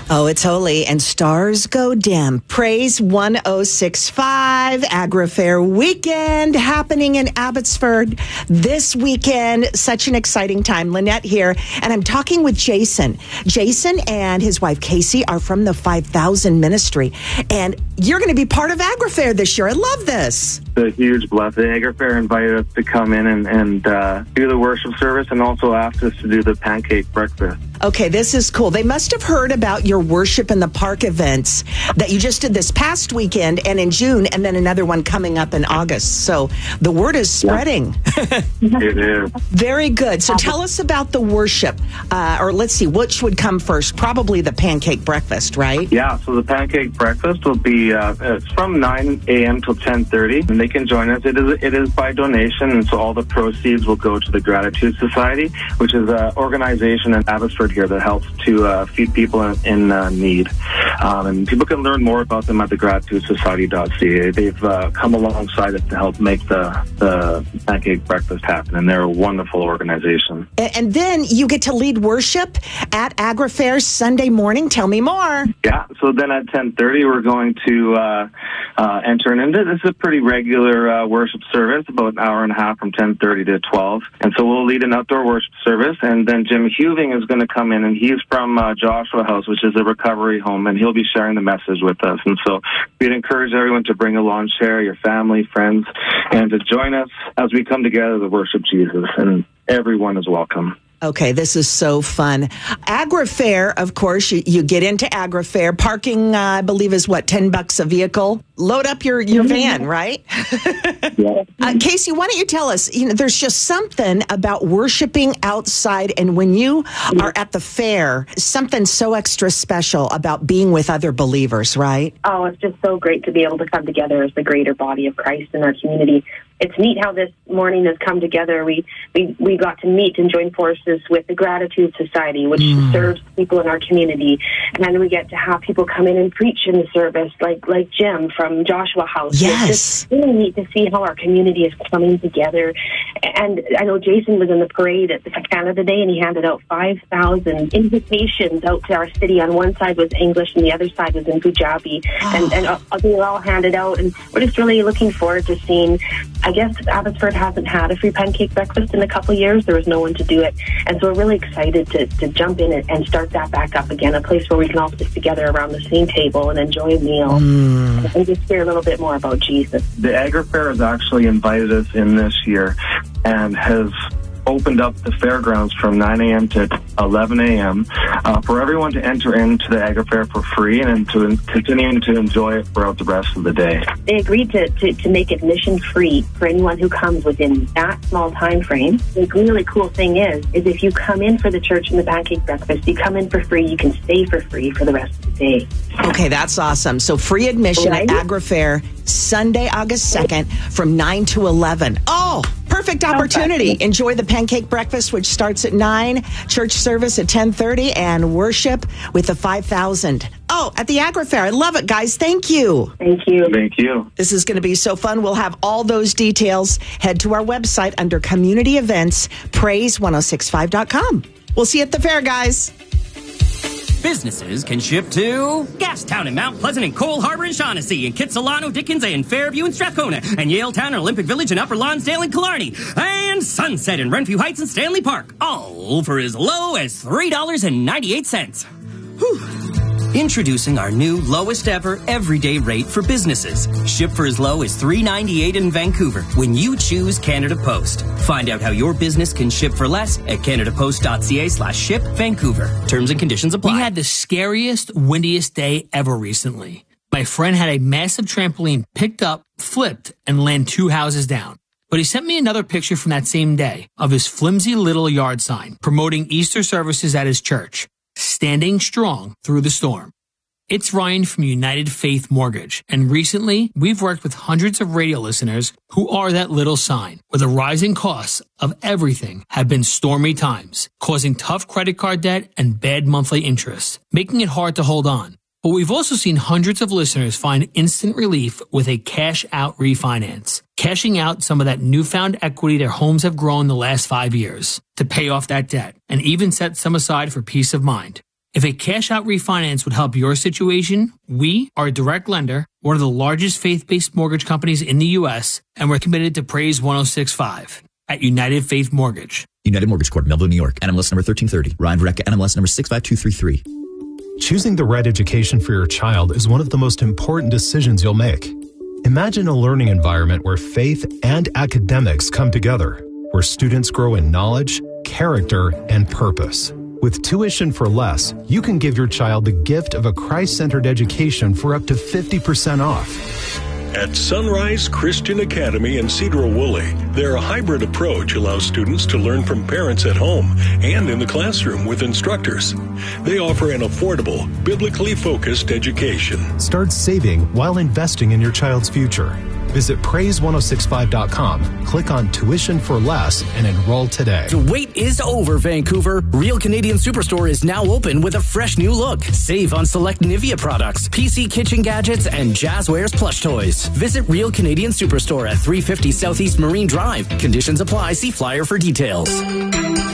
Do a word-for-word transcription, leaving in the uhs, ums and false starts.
Oh, it's holy, and stars go dim. Praise one oh six point five, Agri-Fair weekend happening in Abbotsford this weekend. Such an exciting time. Lynette here, and I'm talking with Jason. Jason and his wife, Casey, are from the five thousand Ministry, and you're going to be part of Agri-Fair this year. I love this. It's a huge blessing. Agri-Fair invited us to come in and, and uh, do the worship service, and also asked us to do the pancake breakfast. Okay, this is cool. They must have heard about your worship in the park events that you just did this past weekend and in June, and then another one coming up in August. So the word is spreading. Yeah. It is. Very good. So tell us about the worship, uh, or let's see, which would come first? Probably the pancake breakfast, right? Yeah, so the pancake breakfast will be uh, it's from nine a.m. till ten thirty, and they can join us. It is it is by donation, and so all the proceeds will go to the Gratitude Society, which is an organization in Abbotsford here that helps to uh, feed people in, in uh, need. Um, and people can learn more about them at the gratitude society dot c a. They've uh, come alongside us to help make the, the pancake breakfast happen, and they're a wonderful organization. And, and then you get to lead worship at Agri-Fair Sunday morning. Tell me more. Yeah, so then at ten thirty, we're going to uh, uh, enter into this is a pretty regular uh, worship service, about an hour and a half from ten thirty to twelve. And so we'll lead an outdoor worship service, and then Jim Huving is going to come in, and he's from uh, Joshua House, which is a recovery home, and he'll be sharing the message with us. And so we'd encourage everyone to bring a lawn chair, your family, friends, and to join us as we come together to worship Jesus, and everyone is welcome. Okay, this is so fun. Agri-Fair, of course, you, you get into Agri-Fair. Parking, uh, I believe, is what, ten bucks a vehicle? Load up your, your van, right? Yeah. Uh, Casey, why don't you tell us, you know, there's just something about worshiping outside, and when you are at the fair, something so extra special about being with other believers, right? Oh, it's just so great to be able to come together as the greater body of Christ in our community. It's neat how this morning has come together. We we, we got to meet and join forces with the Gratitude Society, which mm. serves people in our community. And then we get to have people come in and preach in the service, like like Jim from Joshua House. Yes. It's just really neat to see how our community is coming together. And I know Jason was in the parade at Canada Day, and he handed out five thousand invitations out to our city. On one side was English, and the other side was in Punjabi. Oh. And, and uh, they were all handed out. And we're just really looking forward to seeing... I guess Abbotsford hasn't had a free pancake breakfast in a couple of years. There was no one to do it. And so we're really excited to, to jump in and, and start that back up again, a place where we can all sit together around the same table and enjoy a meal mm. and just hear a little bit more about Jesus. The Agri-Fair has actually invited us in this year and has opened up the fairgrounds from nine a.m. to eleven a.m. Uh, for everyone to enter into the Agri-Fair for free and to continue to enjoy it throughout the rest of the day. They agreed to, to, to make admission free for anyone who comes within that small time frame. The really cool thing is, is if you come in for the church and the pancake breakfast, you come in for free, you can stay for free for the rest of the day. Okay, that's awesome. So free admission right? at Agri-Fair Sunday, August second from nine to eleven. Oh, perfect opportunity. Enjoy the pancake breakfast, which starts at nine, church service at ten thirty, and worship with the five thousand. Oh, at the Agri-Fair. I love it, guys. Thank you. Thank you. Thank you. This is going to be so fun. We'll have all those details. Head to our website under community events, praise ten sixty-five dot com. We'll see you at the fair, guys. Businesses can ship to Gastown and Mount Pleasant and Cole Harbor and Shaughnessy and Kitsilano, Dickens and Fairview and Strathcona and Yaletown and Olympic Village and Upper Lonsdale and Killarney and Sunset and Renfrew Heights and Stanley Park, all for as low as three dollars and ninety-eight cents. Whew. Introducing our new lowest ever everyday rate for businesses. Ship for as low as three dollars and ninety-eight cents in Vancouver when you choose Canada Post. Find out how your business can ship for less at canadapost.ca slash ship Vancouver. Terms and conditions apply. We had the scariest, windiest day ever recently. My friend had a massive trampoline picked up, flipped, and land two houses down. But he sent me another picture from that same day of his flimsy little yard sign promoting Easter services at his church, standing strong through the storm. It's Ryan from United Faith Mortgage, and recently we've worked with hundreds of radio listeners who are that little sign, where the rising costs of everything have been stormy times, causing tough credit card debt and bad monthly interest, making it hard to hold on. But we've also seen hundreds of listeners find instant relief with a cash-out refinance, cashing out some of that newfound equity their homes have grown the last five years to pay off that debt and even set some aside for peace of mind. If a cash-out refinance would help your situation, we are a direct lender, one of the largest faith-based mortgage companies in the U S, and we're committed to Praise one oh six point five at United Faith Mortgage. United Mortgage Corp, Melville, New York. N M L S number thirteen thirty. Ryan Verrecka, N M L S number six five two three three. Choosing the right education for your child is one of the most important decisions you'll make. Imagine a learning environment where faith and academics come together, where students grow in knowledge, character, and purpose. With Tuition for Less, you can give your child the gift of a Christ-centered education for up to fifty percent off. At Sunrise Christian Academy in Cedar-Woolley, their hybrid approach allows students to learn from parents at home and in the classroom with instructors. They offer an affordable, biblically focused education. Start saving while investing in your child's future. Visit praise ten sixty-five dot com, click on Tuition for Less, and enroll today. The wait is over, Vancouver. Real Canadian Superstore is now open with a fresh new look. Save on select Nivea products, P C kitchen gadgets, and Jazzwares plush toys. Visit Real Canadian Superstore at three fifty Southeast Marine Drive. Conditions apply. See flyer for details.